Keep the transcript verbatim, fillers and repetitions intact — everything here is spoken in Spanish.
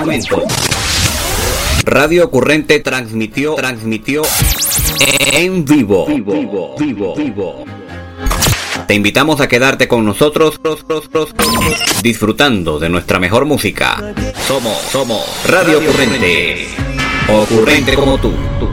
Radio Ocurrente transmitió, transmitió en vivo, vivo, vivo, vivo. Te invitamos a quedarte con nosotros, disfrutando de nuestra mejor música. Somos, somos Radio Ocurrente. Ocurrente como tú. tú.